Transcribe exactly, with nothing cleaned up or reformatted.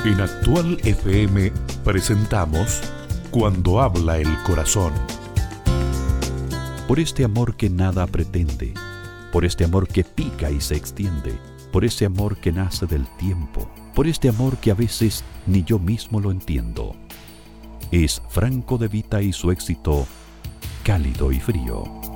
En Actual F M presentamos Cuando habla el corazón. Por este amor que nada pretende, por este amor que pica y se extiende, por ese amor que nace del tiempo, por este amor que a veces ni yo mismo lo entiendo. Es Franco De Vita y su éxito Cálido y Frío.